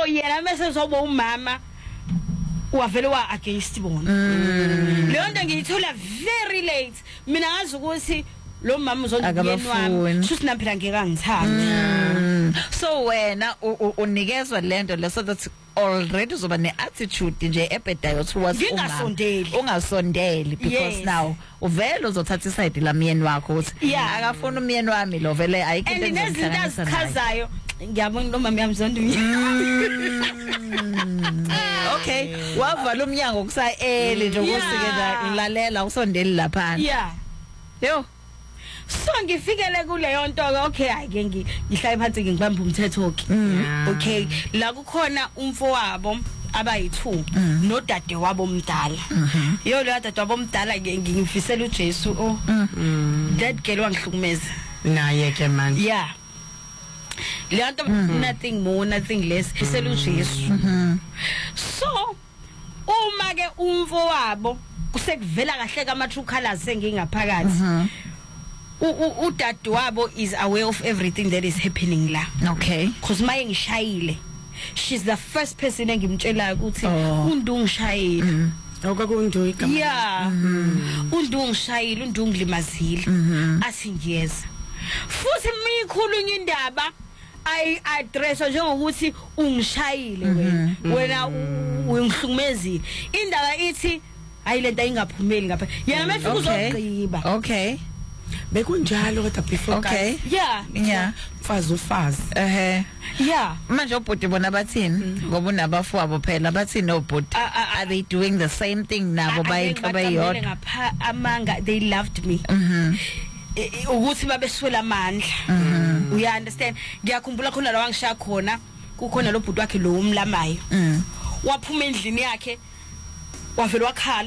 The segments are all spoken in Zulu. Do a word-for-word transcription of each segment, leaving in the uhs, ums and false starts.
so yena mase zoba umama wavele wa against bona leyo nto ngiyithola very late mina ngazi ukuthi lo mama uzondiyeni wami shuthi naphela ngeke angithanda. So wena unikezwa lento leso that already uzoba ne-attitude nje ebhedayo towards umama ungasondeli because yes. Now uvele uzothatha iside la myeni wakho uthi yeah. Akafuna umyeni wami lo vele ayikho into ezohlanganisa naye ngiyabona ngiyabona lo mama yamzonda okay wavala umnyango kusa early nje ukusikela ngilalela usondeli lapha yeah yo so ngifikele kuleyo nto okay ake ngihlala phansi ngibamba umthetho okay okay la kukhona umfowabo abayi-two nodade wabo omdala yo lo dade wabo omdala ngingifisela uJesu oh that girl wangihlukumeza naye ke man yeah le nto nothing more nothing less fisela uJesu so uma ke umfowabo kusekuvela kahle kama true colors sengingaphakathi udade wabo is aware of everything that is happening la okay because maye ngishayile she's the first person engimtshela ukuthi undungishayile okwakundu igama yeah undungishayile undungilimazile athi ngiyeza futhi mikhulunywa indaba I address njengokuthi ungishayile wena wena ungihlukumezile indaba ithi ayilento ayingaphumeli ngapha yena mefika uzogqiba okay bekunjalo kodwa before okay yeah yeah mfazi ufazi ehe yeah manje obhuti bona bathini ngoba unabafowabo phela bathini obhuti are they doing the same thing nabo bayinhlobo eyodwa ngapha amanga they loved me ukuthi babeswela amandla uya understand ngiyakhumbula khona la wangishaya khona kukhona lo bhuti wakhe lo umlamayo waphuma endlini yakhe wavela wakhala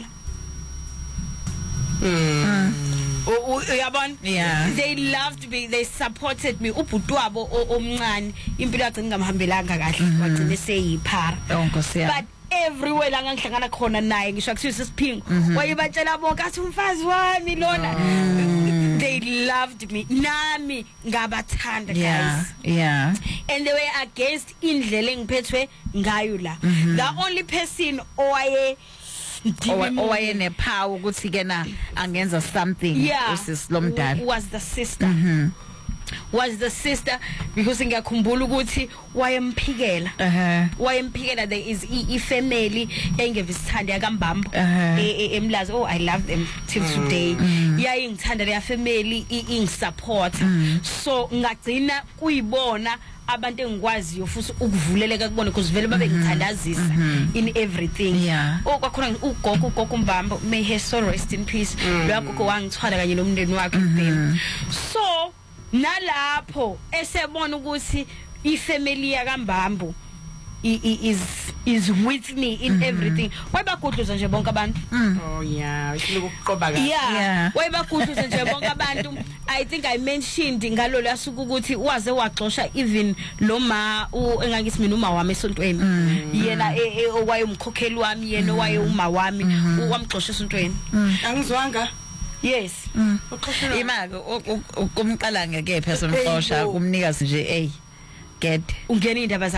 uyabona yeah they loved me they supported me ubhuti wabo omncane impilo yagcina ngamhambelanga kahle wagcina seyiphara but everywhere la ngihlangana khona naye ngisho kuthiwa sisiphingo wayebatshela bonke athi umfazi wami lona they loved me nami ngabathanda guys yeah yeah and they were against indlela engiphethwe ngayo la the only person owaye owaye nepower ukuthi kena angenza something usis lomdala was the sister mm-hmm. was the sister because ngiyakhumbula ukuthi wayemphikela uh-huh. wayemphikela there is i family engevisithanda yakambambo emlazi oh I love them till today yayi ngithanda le family ingisupport so ngagcina kuyibona abantu engikwaziyo futhi ukuvuleleka kubona because vele babe ngithandazisa in everything okwakhona ugogo ugogo umbambo may he so rest in peace lo gogo wangithwala kanye nomndeni wakhe kuphela so nalapho esebona ukuthi ifamily yakambambo is is with me in everything wayebagudluza nje bonke abantu oh yeah ukuqoba kahle yeah wayebagudluza nje bonke abantu I think I mentioned ngalo lasuku ukuthi waze waxoxa even lo ma engakithi mina uma wami esontweni yena owayemkhokheli wami yena owaye uma wami wamxoxa esontweni angizwanga yes imake ukumqala ngeke phezulu mfosha kumnikazi nje hey get ungena indaba